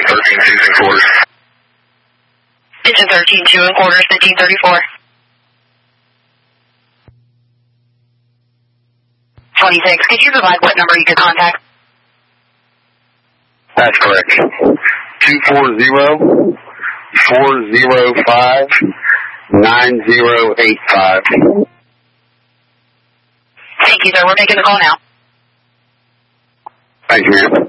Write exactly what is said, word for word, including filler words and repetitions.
thirteen two and quarters. Engine thirteen two and quarters, fifteen thirty-four. twenty-six, could you provide what number you could contact? That's correct. two four zero, four zero five, nine zero eight five. Thank you, sir. We're making the call now. Thank you, ma'am.